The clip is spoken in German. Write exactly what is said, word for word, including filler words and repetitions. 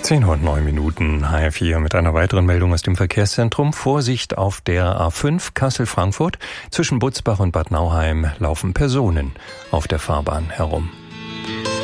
zehn Uhr neun Minuten, H F vier mit einer weiteren Meldung aus dem Verkehrszentrum. Vorsicht auf der A fünf Kassel-Frankfurt. Zwischen Butzbach und Bad Nauheim laufen Personen auf der Fahrbahn herum.